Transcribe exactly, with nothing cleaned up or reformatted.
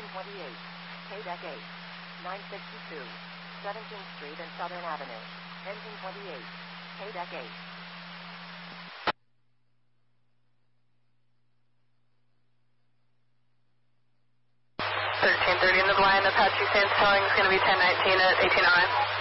twenty-eight, K-Deck eight, nine sixty-two, seventeenth Street and Southern Avenue. Engine twenty-eight, K-Deck eight. thirteen thirty in the blind, Apache Sands towing is going to be ten nineteen at eighteen oh nine.